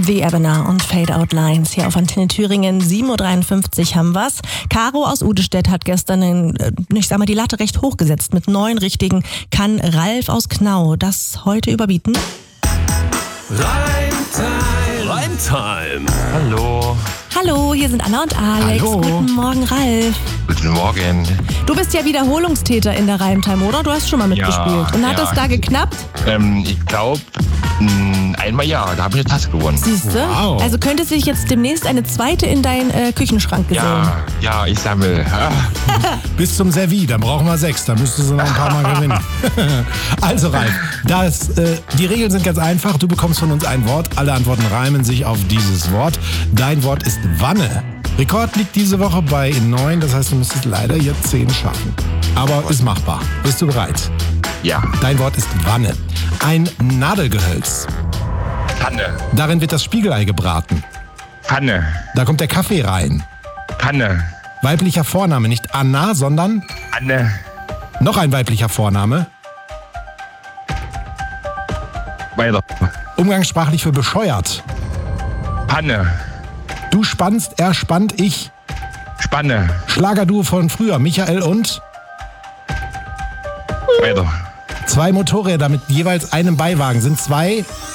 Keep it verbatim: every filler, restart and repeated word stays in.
The Ebener und Fade Out Lines hier auf Antenne Thüringen. sieben Uhr dreiundfünfzig haben wir's. Caro aus Udestedt hat gestern den, ich sag mal, die Latte recht hochgesetzt. Mit neun Richtigen kann Ralf aus Knau das heute überbieten. Reimtime. Reimtime. Hallo. Hallo, hier sind Anna und Alex. Hallo. Guten Morgen, Ralf. Guten Morgen. Du bist ja Wiederholungstäter in der Reimtime, oder? Du hast schon mal mitgespielt. Ja, und hat ja. es da geklappt? Ähm, ich glaube, einmal ja, da habe ich eine Tasse gewonnen. Siehst du? Wow. Also könnte sich jetzt demnächst eine zweite in deinen äh, Küchenschrank gesellen. Ja, ja, ich sammle. Ah. Bis zum Servis, dann brauchen wir sechs, da müsstest du noch ein paar Mal gewinnen. Also Ralf, das, äh, die Regeln sind ganz einfach. Du bekommst von uns ein Wort, alle Antworten reimen sich auf dieses Wort. Dein Wort ist Wanne. Rekord liegt diese Woche bei neun, das heißt, du müsstest leider jetzt zehn schaffen. Aber ist machbar. Bist du bereit? Ja, Dein Wort ist Wanne. Ein Nadelgehölz. Pfanne, Darin wird das Spiegelei gebraten. Pfanne, Da kommt der Kaffee rein. Pfanne, Weiblicher Vorname, nicht Anna, sondern Anne, noch ein weiblicher Vorname. weiter. Umgangssprachlich für bescheuert. Panne, Du spannst, er spannt, ich. Spanne, Schlagerduo von früher, Michael und weiter. zwei Motorräder mit jeweils einem Beiwagen sind zwei